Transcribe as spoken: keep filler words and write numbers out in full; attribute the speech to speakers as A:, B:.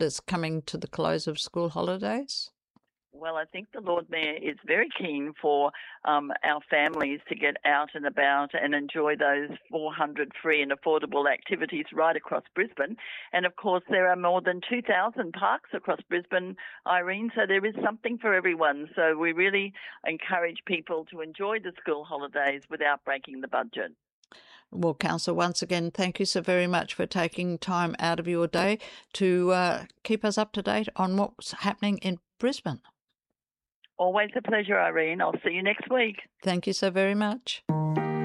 A: that's coming to the close of school holidays?
B: Well, I think the Lord Mayor is very keen for um, our families to get out and about and enjoy those four hundred free and affordable activities right across Brisbane. And, of course, there are more than two thousand parks across Brisbane, Irene, so there is something for everyone. So we really encourage people to enjoy the school holidays without breaking the budget.
A: Well, Councillor, once again, thank you so very much for taking time out of your day to uh, keep us up to date on what's happening in Brisbane.
B: Always a pleasure, Irene. I'll see you next week.
A: Thank you so very much.